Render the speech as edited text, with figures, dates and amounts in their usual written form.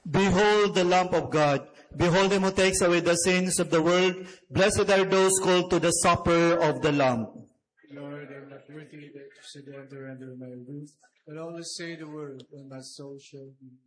Behold the Lamb of God. Behold him who takes away the sins of the world. Blessed are those called to the supper of the Lamb. Lord, I am not worthy that you should enter under my roof, but only say the word, and my soul shall be.